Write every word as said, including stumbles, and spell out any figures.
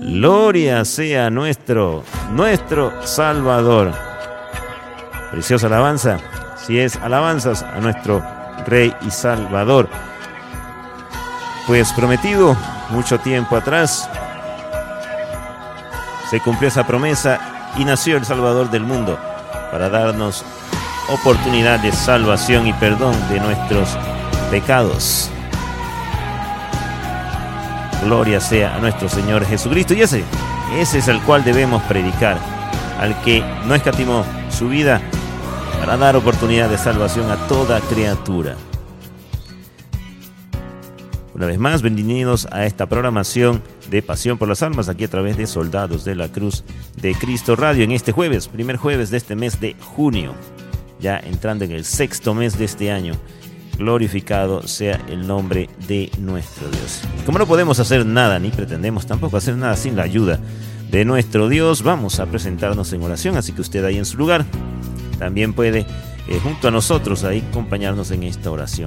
Gloria sea nuestro, nuestro Salvador. Preciosa alabanza, si es alabanzas a nuestro Rey y Salvador. Pues prometido mucho tiempo atrás, se cumplió esa promesa y nació el Salvador del mundo para darnos oportunidad de salvación y perdón de nuestros pecados. Gloria sea a nuestro Señor Jesucristo. Y ese, ese es el cual debemos predicar, al que no escatimó su vida para dar oportunidad de salvación a toda criatura. Una vez más, bienvenidos a esta programación de Pasión por las Almas, aquí a través de Soldados de la Cruz de Cristo Radio, en este jueves, primer jueves de este mes de junio, ya entrando en el sexto mes de este año. Glorificado sea el nombre de nuestro Dios. Como no podemos hacer nada, ni pretendemos tampoco hacer nada sin la ayuda de nuestro Dios, vamos a presentarnos en oración, así que usted ahí en su lugar también puede, eh, junto a nosotros, ahí acompañarnos en esta oración.